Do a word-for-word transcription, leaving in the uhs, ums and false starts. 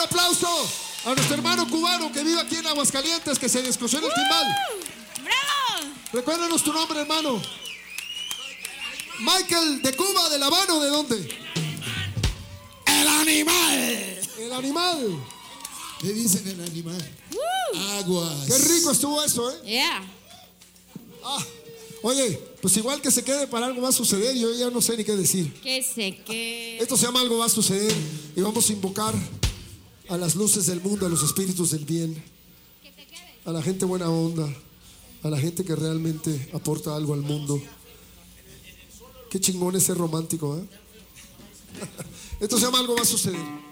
aplauso a nuestro hermano cubano que vive aquí en Aguascalientes, que se descosió en el timbal. ¡Bravo! Recuérdanos tu nombre, hermano. Michael, ¿de Cuba, de La Habana o de dónde? ¡El animal! El animal. ¿Qué dicen el animal? Woo. Aguas. Qué rico estuvo eso, ¿eh? Yeah. Ah, oye, pues igual que se quede para algo va a suceder, yo ya no sé ni qué decir. Que sé que... Esto se llama Algo va a suceder y vamos a invocar a las luces del mundo, a los espíritus del bien, a la gente buena onda, a la gente que realmente aporta algo al mundo. Qué chingón es ser romántico, ¿eh? Esto se llama Algo va a suceder.